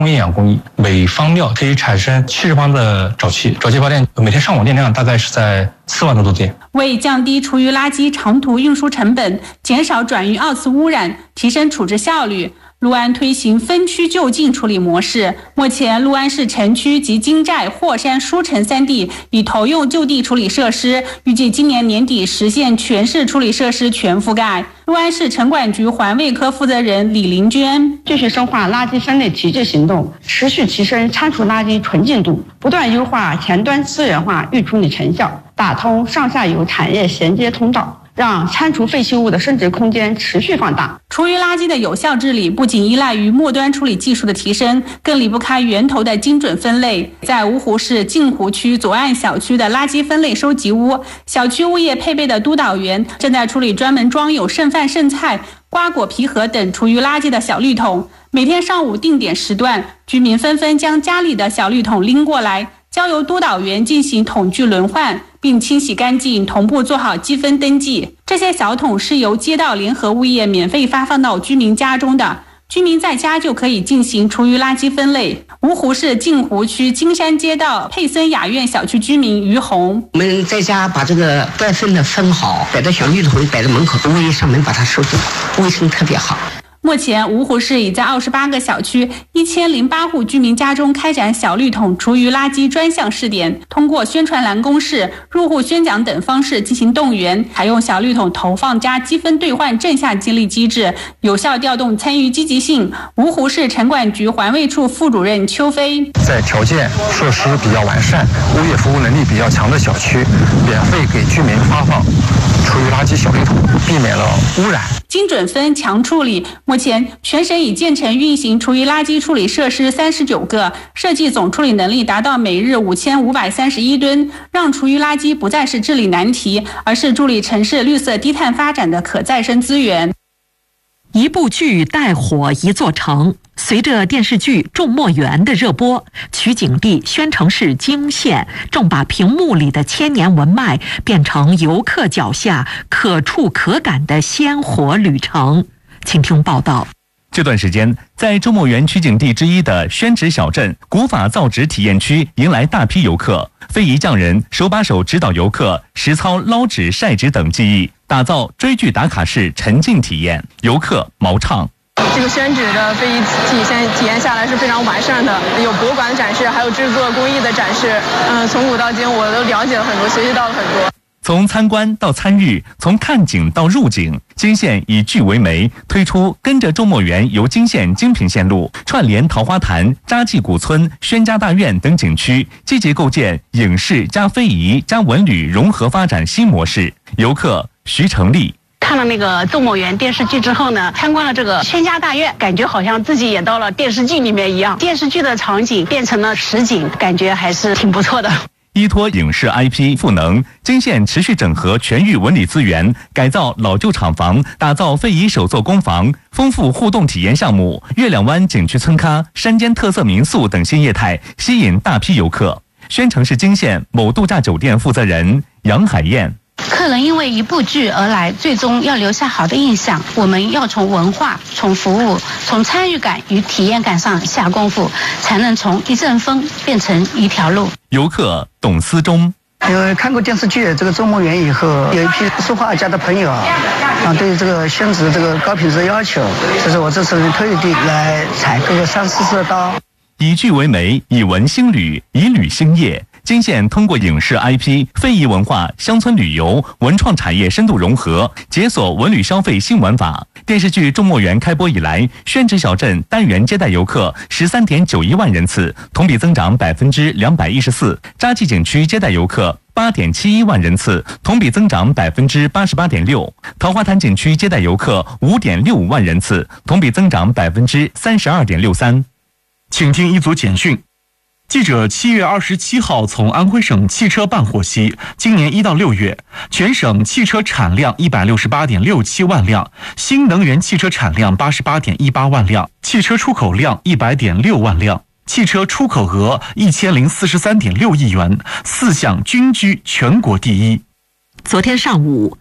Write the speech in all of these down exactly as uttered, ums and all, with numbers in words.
厌氧工艺，每方秒可以产生七十方的沼气，沼气发电每天上网电量大概是在四万多度电。 为降低厨余垃圾长途运输成本，减少转运二次污染，提升处置效率，陆安推行分区就近处理模式。目前，陆安市城区及金寨、霍山、舒城三地已投用就地处理设施，预计今年年底实现全市处理设施全覆盖。陆安市城管局环卫科负责人李玲娟： 继续深化垃圾分类体制行动，持续提升拆除垃圾纯净度，不断优化前端资源化预处理成效，打通上下游产业衔接通道，让拆除废弃物的升值空间持续放大。 厨余垃圾的有效治理不仅依赖于末端处理技术的提升，更离不开源头的精准分类。在芜湖市镜湖区左岸小区的垃圾分类收集屋，小区物业配备的督导员正在处理专门装有剩饭剩菜、瓜果皮盒等厨余垃圾的小绿桶。每天上午定点时段，居民纷纷将家里的小绿桶拎过来，交由督导员进行桶具轮换，并清洗干净，同步做好积分登记。这些小桶是由街道联合物业免费发放到居民家中的，居民在家就可以进行厨余垃圾分类。芜湖市镜湖区金山街道佩森雅苑小区居民于红： 我们在家把这个该分的分好，摆到小绿桶摆在门口，物业上门把它收走，卫生特别好。 目前，芜湖市已在二十八个小区、一千零八户居民家中开展小绿桶厨余垃圾专项试点，通过宣传栏公示、入户宣讲等方式进行动员，采用小绿桶投放加积分兑换正向激励机制，有效调动参与积极性。芜湖市城管局环卫处副主任邱飞： 在条件设施比较完善、物业服务能力比较强的小区，免费给居民发放厨余垃圾小绿桶，避免了污染。 精准分强处理。目前，全省已建成运行厨余垃圾处理设施三十九个，设计总处理能力达到每日五千五百三十一吨，让厨余垃圾不再是治理难题，而是助力城市绿色低碳发展的可再生资源。 一部剧带火一座城。随着电视剧《众墨园》的热播，取景地宣城市泾县正把屏幕里的千年文脉变成游客脚下可触可感的鲜活旅程。请听报道。 这段时间，在众墨园取景地之一的宣纸小镇古法造纸体验区迎来大批游客，非遗匠人手把手指导游客实操捞纸、晒纸等技艺，打造追剧打卡式沉浸体验。游客毛畅： 这个宣纸的非遗体现体验下来是非常完善的，有博物馆的展示，还有制作工艺的展示。嗯，从古到今我都了解了很多，学习到了很多。 从参观到参与，从看景到入景，泾县以剧为媒，推出跟着众墨园游泾县精品线路，串联桃花潭、扎记古村、宣家大院等景区，积极构建影视加非遗加文旅融合发展新模式。游客徐成立： 看了那个众墨园电视剧之后呢，参观了这个宣家大院，感觉好像自己也到了电视剧里面一样，电视剧的场景变成了实景，感觉还是挺不错的。 依托影视 I P 赋能，泾县持续整合全域文旅资源，改造老旧厂房，打造非遗手作工坊，丰富互动体验项目，月亮湾景区村咖、山间特色民宿等新业态，吸引大批游客。宣城市泾县某度假酒店负责人杨海燕： 客人因为一部剧而来，最终要留下好的印象，我们要从文化、从服务、从参与感与体验感上下功夫，才能从一阵风变成一条路。 游客董思忠： 因为看过电视剧这个众墨园以后，有一批书画家的朋友啊，啊对这个宣纸这个高品质要求，所以我这次特地来采购个三四十刀。 以剧为媒，以文兴旅，以旅兴业。泾县通过影视 I P、非遗文化、乡村旅游、文创产业深度融合，解锁文旅消费新玩法。电视剧《众墨园》开播以来，宣纸小镇单元接待游客十三点九一万人次，同比增长百分之两百一十四；扎记景区接待游客八点七一万人次，同比增长百分之八十八点六；桃花潭景区接待游客五点六五万人次，同比增长百分之三十二点六三。 请听一组简讯。记者七月二十七号从安徽省汽车办获悉，今年一到六月，全省汽车产量一百六十八点六七万辆，新能源汽车产量八十八点一八万辆，汽车出口量一百点六万辆，汽车出口额一千零四十三点六亿元，四项均居全国第一。 昨天上午，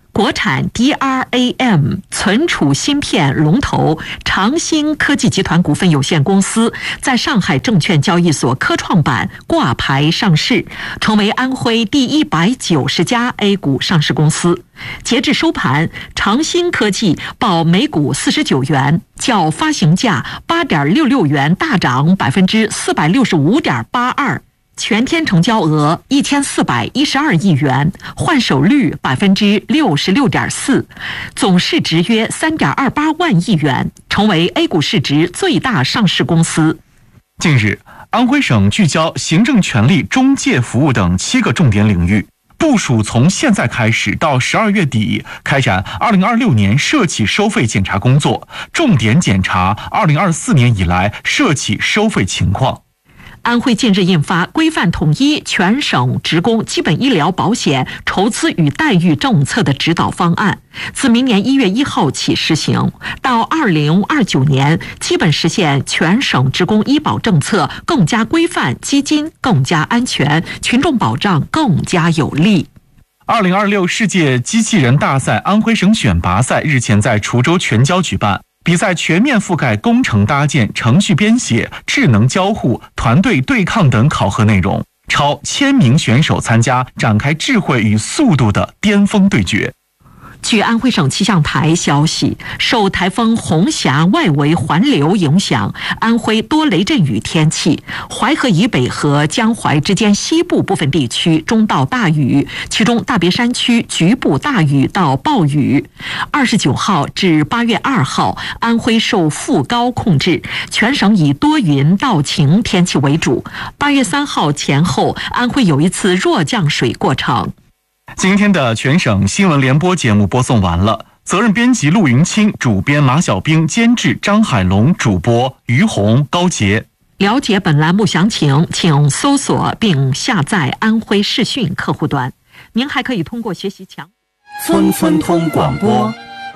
国产 D R A M 存储芯片龙头长兴科技集团股份有限公司在上海证券交易所科创板挂牌上市，成为安徽第一百九十家 A 股上市公司。截至收盘，长兴科技报每股四十九元，较发行价八点六六元大涨百分之四百六十五点八二。全天成交额一千四百一十二亿元，换手率百分之六十六点四，总市值约三点二八万亿元，成为 A 股市值最大上市公司。 近日，安徽省聚焦行政权力中介服务等七个重点领域，部署从现在开始到十二月底开展二零二六年社企收费检查工作，重点检查二零二四年以来社企收费情况。 安徽近日印发规范统一全省职工基本医疗保险筹资与待遇政策的指导方案，自明年一月一号起实行，到二零二九年基本实现全省职工医保政策更加规范，基金更加安全，群众保障更加有力。 二零二六世界机器人大赛安徽省选拔赛日前在滁州全交举办。比赛全面覆盖工程搭建、程序编写、智能交互、团队对抗等考核内容，超千名选手参加，展开智慧与速度的巅峰对决。 据安徽省气象台消息，受台风红霞外围环流影响，安徽多雷阵雨天气，淮河以北和江淮之间西部部分地区中到大雨，其中大别山区局部大雨到暴雨。二十九号至八月二号，安徽受副高控制，全省以多云到晴天气为主。八月三号前后，安徽有一次弱降水过程。 今天的全省新闻联播节目播送完了，责任编辑陆云清，主编马小兵，监制张海龙，主播于红、高杰。 了解本栏目详情，请搜索并下载安徽视讯客户端。您还可以通过学习强村村通广播。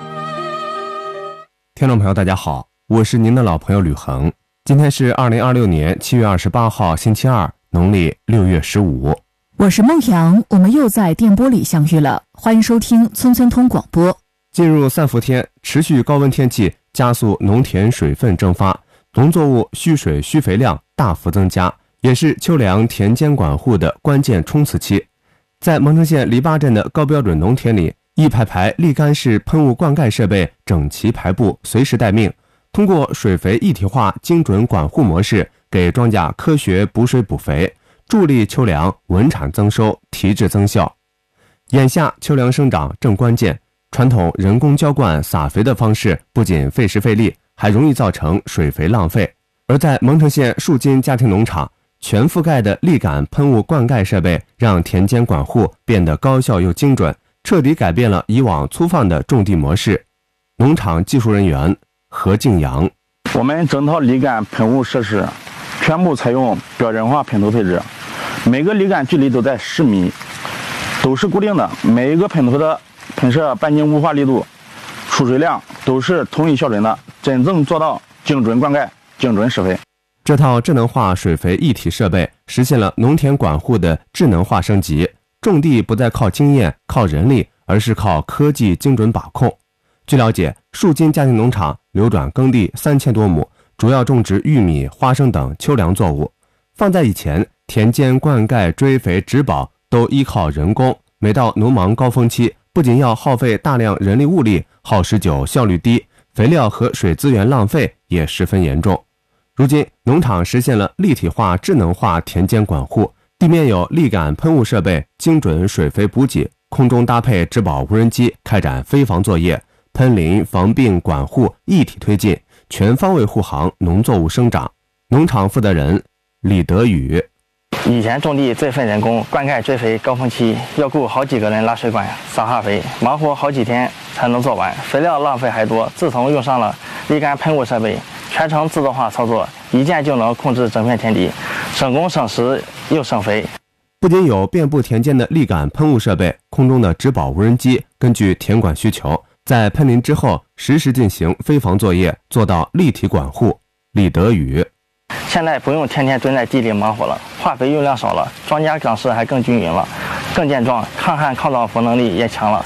听众朋友大家好，我是您的老朋友吕恒。今天是二零二六年七月二十八号星期二，农历六月十五。 我是孟阳，我们又在电波里相遇了，欢迎收听村村通广播。 进入三伏天，持续高温天气加速农田水分蒸发，农作物需水需肥量大幅增加，也是秋粮田间管护的关键冲刺期。在蒙城县篱笆镇的高标准农田里，一排排沥干式喷雾灌溉设备整齐排布，随时待命，通过水肥一体化精准管护模式，给庄稼科学补水补肥，助力秋粮稳产增收，提质增效。眼下秋粮生长正关键，传统人工浇灌撒肥的方式不仅费时费力，还容易造成水肥浪费。而在蒙城县树金家庭农场，全覆盖的砾杆喷雾灌溉设备让田间管护变得高效又精准，彻底改变了以往粗放的种地模式。农场技术人员何敬阳， 我们整套砾杆喷雾设施全部采用标准化喷涂配置，每个砾杆距离都在十米，都是固定的，每一个喷涂的喷射半径雾化力度、出水量都是统一标准的，真正做到精准灌溉、精准施肥。 这套智能化水肥一体设备实现了农田管护的智能化升级，种地不再靠经验、靠人力，而是靠科技精准把控。据了解，树金家庭农场流转耕地三千多亩，主要种植玉米、花生等秋粮作物。放在以前，田间灌溉、追肥、植保都依靠人工，每到农忙高峰期，不仅要耗费大量人力物力，耗时久，效率低，肥料和水资源浪费也十分严重。如今，农场实现了立体化、智能化田间管护，地面有砾杆喷雾设备，精准水肥补给，空中搭配植保无人机，开展飞防作业，喷淋、防病、管护一体推进，全方位护航农作物生长。农场负责人李德宇， 以前种地最费人工，灌溉追肥高峰期要雇好几个人拉水管撒化肥，忙活好几天才能做完，肥料浪费还多。自从用上了砾杆喷雾设备，全程自动化操作，一键就能控制整片田地，省工省时又省肥。 不仅有遍布田间的砾杆喷雾设备，空中的植保无人机根据田管需求，在喷淋之后实时进行飞防作业，做到立体管护。李德宇， 现在不用天天蹲在地里忙活了，化肥用量少了，庄稼长势还更均匀了，更健壮，抗旱抗倒伏能力也强了。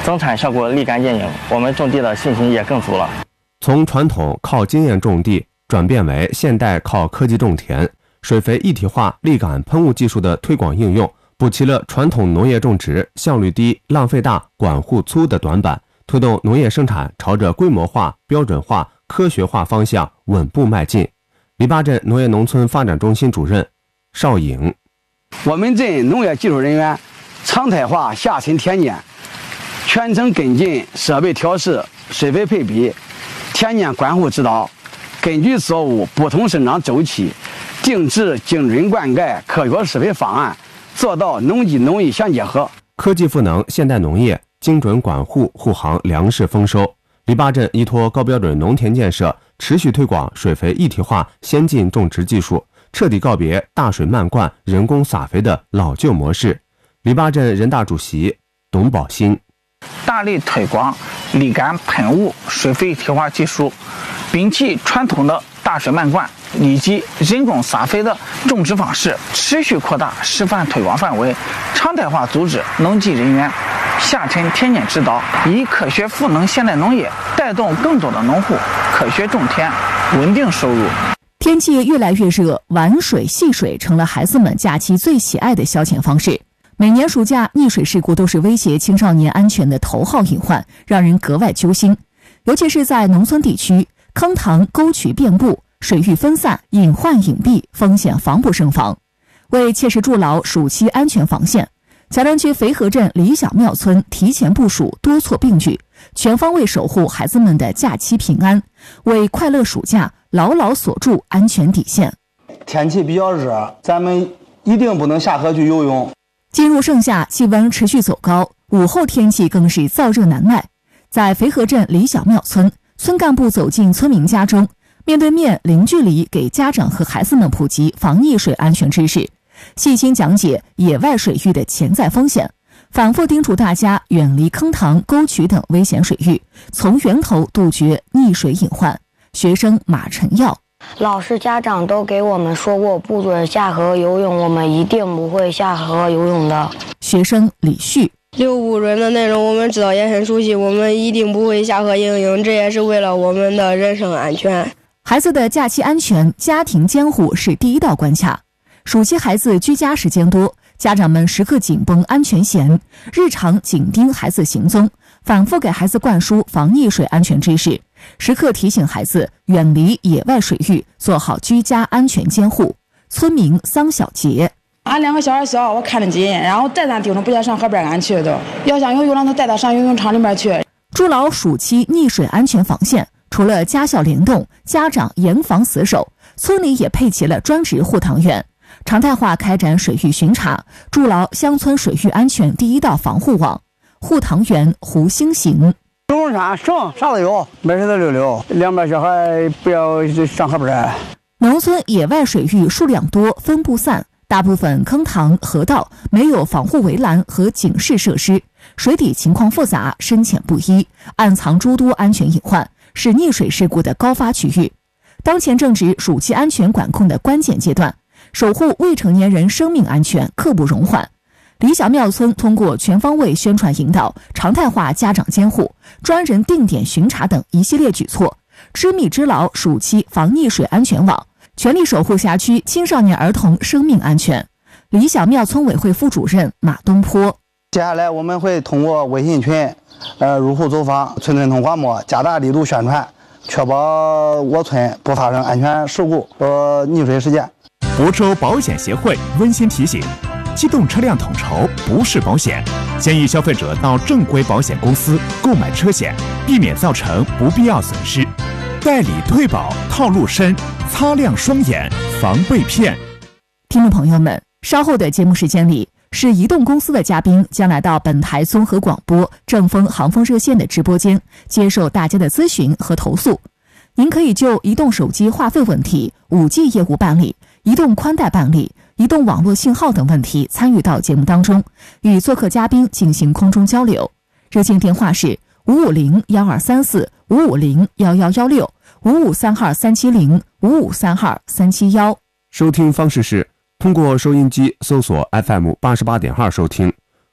生产效果立竿见影，我们种地的信心也更足了。 从传统靠经验种地转变为现代靠科技种田，水肥一体化秝秆喷雾技术的推广应用，补齐了传统农业种植效率低、浪费大、管护粗的短板，推动农业生产朝着规模化、标准化、科学化方向稳步迈进。篱笆镇农业农村发展中心主任邵颖： 我们镇农业技术人员常态化下沉田间，全程跟进设备调试、水肥配比、田间管护指导，根据作物不同生长周期，定制精准灌溉科学施肥方案，做到农技农艺相结合。 科技赋能现代农业，精准管护护航粮食丰收。篱笆镇依托高标准农田建设，持续推广水肥一体化先进种植技术，彻底告别大水漫灌、人工撒肥的老旧模式。篱笆镇人大主席董宝新： 大力推广秝秆喷雾水肥一体化技术，摒弃传统的大水漫灌以及人工撒肥的种植方式，持续扩大示范推广范围，常态化组织农技人员下沉田间指导，以科学赋能现代农业，带动更多的农户科学种田，稳定收入。 天气越来越热，玩水戏水成了孩子们假期最喜爱的消遣方式。每年暑假，溺水事故都是威胁青少年安全的头号隐患，让人格外揪心。尤其是在农村地区，坑塘沟渠遍布，水域分散，隐患隐蔽，风险防不胜防。为切实筑牢暑期安全防线，贾庄区肥河镇李小庙村提前部署，多措并举，全方位守护孩子们的假期平安，为快乐暑假牢牢锁住安全底线。 天气比较热，咱们一定不能下河去游泳。 进入盛夏，气温持续走高，午后天气更是燥热难耐。在肥河镇李小庙村，村干部走进村民家中，面对面零距离给家长和孩子们普及防溺水安全知识，细心讲解野外水域的潜在风险，反复叮嘱大家远离坑塘、沟渠等危险水域，从源头杜绝溺水隐患。学生马晨耀： 老师、家长都给我们说过不准下河游泳，我们一定不会下河游泳的。 学生李旭： 六不准的内容我们知道也很熟悉，我们一定不会下河游泳，这也是为了我们的人身安全。 孩子的假期安全，家庭监护是第一道关卡。暑期孩子居家时间多，家长们时刻紧绷安全弦，日常紧盯孩子行踪，反复给孩子灌输防溺水安全知识，时刻提醒孩子远离野外水域，做好居家安全监护。村民桑小杰： 俺两个小孩小，我看得紧，然后再三叮嘱不要上河边俺去的，要想游泳让他带他上游泳场里面去。 筑牢暑期溺水安全防线，除了家校联动，家长严防死守，村里也配齐了专职护塘员，常态化开展水域巡查，筑牢乡村水域安全第一道防护网。护塘员胡兴行： 游泳山上啥都有，没事的溜溜，两边小孩不要上河边。 农村野外水域数量多，分布散，大部分坑塘、河道没有防护围栏和警示设施，水底情况复杂，深浅不一，暗藏诸多安全隐患，是溺水事故的高发区域。当前正值暑期安全管控的关键阶段，守护未成年人生命安全刻不容缓。李小庙村通过全方位宣传引导、常态化家长监护、专人定点巡查等一系列举措，织密织牢暑期防溺水安全网，全力守护辖区青少年儿童生命安全。李小庙村委会副主任马东坡： 接下来我们会通过微信群、呃入户走访、村村通话膜，加大力度宣传，确保我村不发生安全事故和溺水事件。 福州保险协会温馨提醒：机动车辆统筹不是保险，建议消费者到正规保险公司购买车险，避免造成不必要损失。代理退保套路深，擦亮双眼防被骗。 听众朋友们，稍后的节目时间里，是移动公司的嘉宾将来到本台综合广播正风航风热线的直播间，接受大家的咨询和投诉。您可以就移动手机话费问题、五 G 业务办理、移动宽带办理、移动网络信号等问题参与到节目当中，与做客嘉宾进行空中交流。热线电话是五五零幺二三四五五零幺幺幺六五五三二三七零五五三二三七幺。 收听方式是通过收音机搜索 F M 八十八点二收听，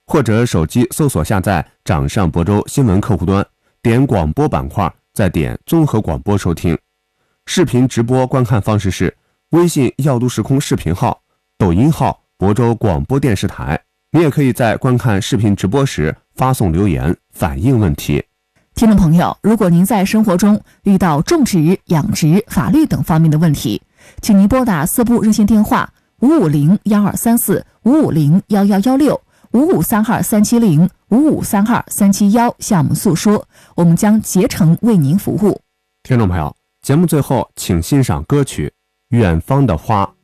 或者手机搜索下载掌上亳州新闻客户端，点广播板块，再点综合广播收听。视频直播观看方式是微信耀都时空视频号、抖音号亳州广播电视台。你也可以在观看视频直播时发送留言反映问题。 听众朋友，如果您在生活中遇到种植、养殖、法律等方面的问题，请您拨打四部热线电话五五零幺二三四、五五零幺幺幺六、五五三二三七零、五五三二三七幺向我们诉说，我们将竭诚为您服务。 听众朋友，节目最后请欣赏歌曲《远方的花》。